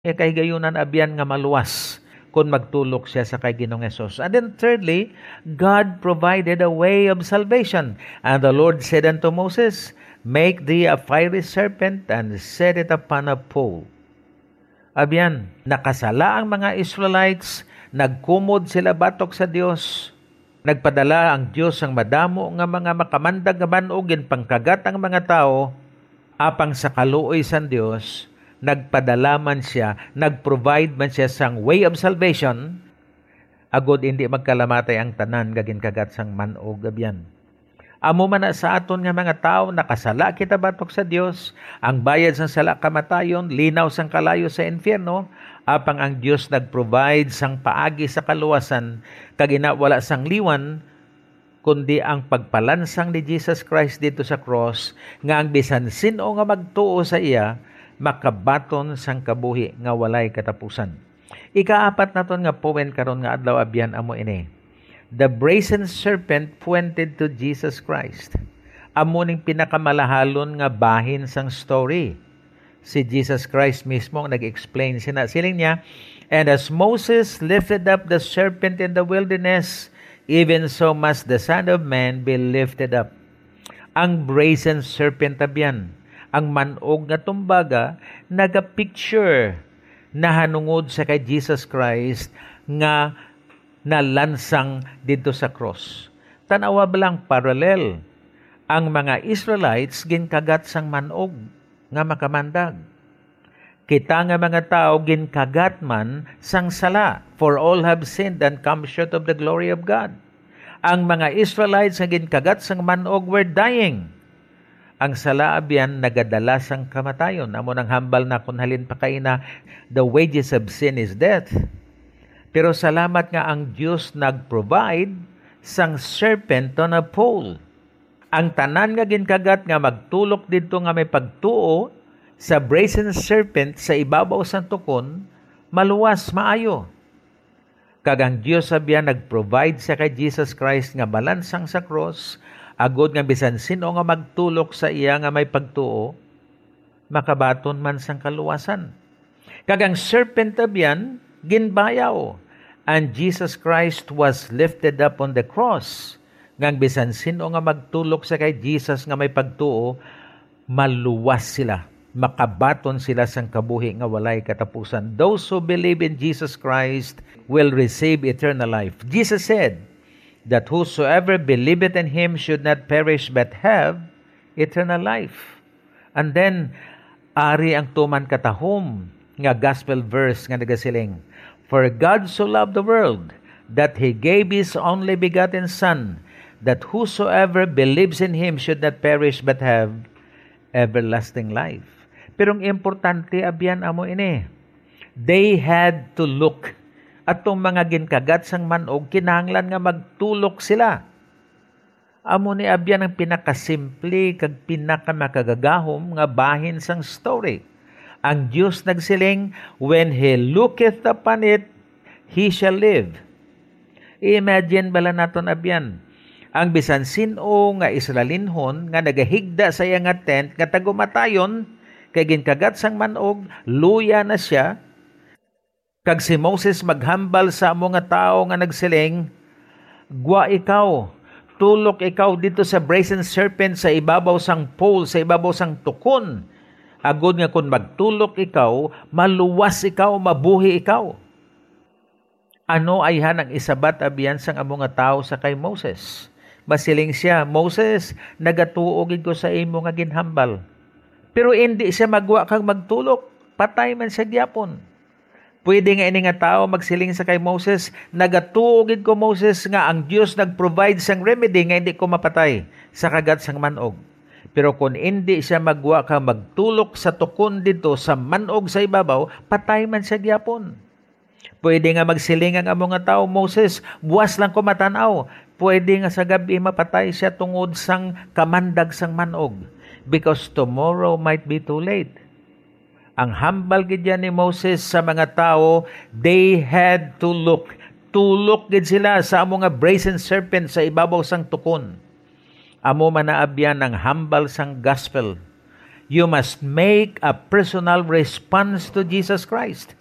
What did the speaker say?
kay gayunan abyan nga maluwas kung magtulok siya sa kay Ginoong Hesus. And then thirdly, God provided a way of salvation. And the Lord said unto Moses, make thee a fiery serpent and set it upon a pole. Abyan, nakasala ang mga Israelites, nagkumod sila batok sa Dios, nagpadala ang Dios ang madamo nga mga makamandag nga banog pangkagat ang mga tao, apang sa kaluoy san Dios, nagpadala man siya, nag-provide man siya sang way of salvation, agod hindi magkalamatay ang tanan gagin kagat sang manog abyan. Amo man na sa aton nga mga tao, nakasala kita batok sa Dios, ang bayad sang sala kamatayon, linaw sang kalayo sa infierno, apang ang Dios nag-provide sang paagi sa kaluwasan, kag wala sang liwan, kundi ang pagpalansang ni Jesus Christ dito sa cross, nga ang bisan sino nga magtuo sa iya, makabaton sang kabuhi nga walay katapusan. Ikaapat naton nga poem karon nga adlaw abyan amo ini. The brazen serpent pointed to Jesus Christ. Amo ning pinakamalahalon nga bahin sang story. Si Jesus Christ mismo nag-explain siling niya, and as Moses lifted up the serpent in the wilderness, even so must the Son of Man be lifted up. Ang brazen serpent abyan, ang manog nga tumbaga, naga-picture na hanungod sa kay Jesus Christ nga nalansang dito sa cross. Tanawa balang parallel. Ang mga Israelites ginkagat sang manog nga makamandag. Kita nga mga tao ginkagat man sang sala, for all have sinned and come short of the glory of God. Ang mga Israelites nga ginkagat sang manog were dying. Ang sala abyan nagadala sang kamatayon. Amo nang hambal na kung halin pa kayo na the wages of sin is death. Pero salamat nga ang Diyos nag-provide sang serpent on a pole. Ang tanan nga ginkagat nga magtulok dito nga may pagtuo sa brazen serpent sa ibabaw sang tukon, maluwas, maayo. Kag ang Diyos abyan nag-provide sa kay Jesus Christ nga balansang sa cross, agod nga bisan sino nga magtulok sa iya nga may pagtuo, makabaton man sang kaluwasan. Kag ang serpent abyan, ginbayaw. And Jesus Christ was lifted up on the cross. Ngang bisan sino nga magtulok sa kay Jesus nga may pagtuo, maluwas sila. Makabaton sila sang kabuhi nga walay katapusan. Those who believe in Jesus Christ will receive eternal life. Jesus said, that whosoever believeth in Him should not perish but have eternal life. And then, ari ang tuman katahom nga gospel verse nga nagasiling, for God so loved the world that He gave His only begotten Son, that whosoever believes in Him should not perish but have everlasting life. Pero ang importante abyan amo ini, they had to look at tong mga ginkagat sang manog, kinahanglan nga magtulok sila. Amo ni abyan ang pinakasimple kag pinakamakagagahom nga bahin sang story. Ang Diyos nagsiling, when He looketh upon it, He shall live. Imagine bala naton abyan, ang bisan sino nga Israelinhon nga nagahigda sa iya nga tent nga tagumatayon kay ginkagat sang manog, luya na siya. Kag si Moses maghambal sa mga tao nga nagsiling, gwa ikaw, tulok ikaw dito sa brazen serpent sa ibabaw sang pole, sa ibabaw sang tukon. Agod nga kung magtulok ikaw, maluwas ikaw, mabuhi ikaw. Ano ay hanang isabat abiyan sang mga tao sa kay Moses? Masiling siya, Moses, nagatuogid ko sa imo nga ginhambal. Pero hindi siya magwa kang magtulok, patay man siya gyapon. Pwede nga ini nga tao magsiling sa kay Moses, nagatuogid ko Moses nga ang Diyos nag-provide sang remedy nga hindi ko mapatay sa kagat sang manog. Pero kung hindi siya magwa ka magtulok sa tukon dito sa manog sa ibabaw, patay man siya gyapon. Pwede nga magsiling ang mga tao, Moses, buwas lang ko matanaw. Pwede nga sa gabi mapatay siya tungod sang kamandag sang manog. Because tomorrow might be too late. Ang hambal gid ni Moses sa mga tao, they had to look. Tulok gid sila sa amo nga brazen serpent sa ibabaw sang tukon. Amo man naabyan ang hambal sang gospel. You must make a personal response to Jesus Christ.